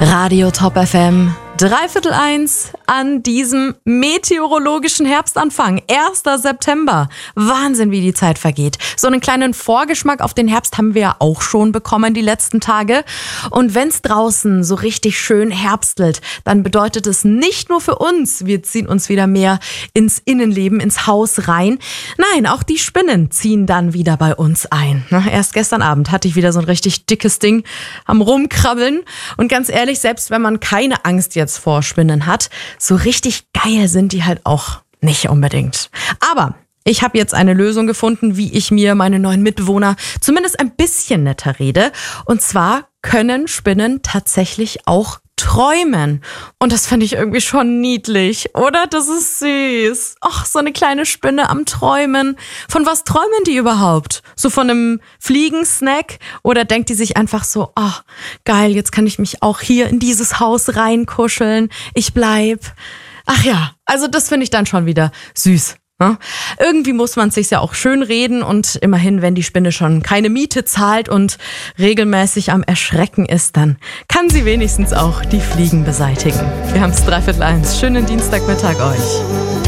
Radio Top FM, 1:15 an diesem meteorologischen Herbstanfang, 1. September. Wahnsinn, wie die Zeit vergeht. So einen kleinen Vorgeschmack auf den Herbst haben wir ja auch schon bekommen die letzten Tage. Und wenn es draußen so richtig schön herbstelt, dann bedeutet es nicht nur für uns, wir ziehen uns wieder mehr ins Innenleben, ins Haus rein. Nein, auch die Spinnen ziehen dann wieder bei uns ein. Erst gestern Abend hatte ich wieder so ein richtig dickes Ding am Rumkrabbeln. Und ganz ehrlich, selbst wenn man keine Angst jetzt vor Spinnen hat, so richtig geil sind die halt auch nicht unbedingt. Aber ich habe jetzt eine Lösung gefunden, wie ich mir meine neuen Mitbewohner zumindest ein bisschen netter rede. Und zwar können Spinnen tatsächlich auch träumen. Und das finde ich irgendwie schon niedlich, oder? Das ist süß. Ach, so eine kleine Spinne am Träumen. Von was träumen die überhaupt? So von einem Fliegensnack? Oder denkt die sich einfach so, ach, geil, jetzt kann ich mich auch hier in dieses Haus reinkuscheln. Ich bleib. Ach ja, also das finde ich dann schon wieder süß. Ja? Irgendwie muss man es sich ja auch schön reden und immerhin, wenn die Spinne schon keine Miete zahlt und regelmäßig am Erschrecken ist, dann kann sie wenigstens auch die Fliegen beseitigen. Wir haben es 1:15. Schönen Dienstagmittag euch.